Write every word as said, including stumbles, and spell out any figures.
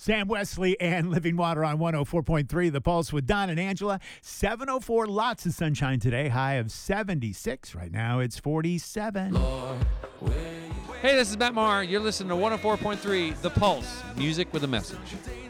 Sam Wesley and Living Water on one oh four point three, The Pulse with Don and Angela. seven oh four, lots of sunshine today, high of seventy-six. Right now it's forty-seven. Hey, this is Matt Maher. You're listening to one oh four point three, The Pulse, music with a message.